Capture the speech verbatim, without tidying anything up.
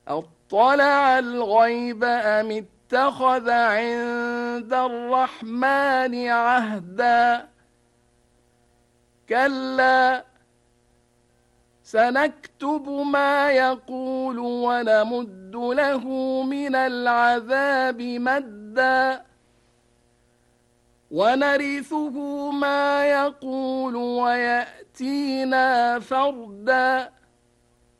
أطلع الغيب أم اتخذ عند الرحمن عهدا كلا سنكتب ما يقول ونمد له من العذاب مدا ونرثه ما يقول ويأتينا فردا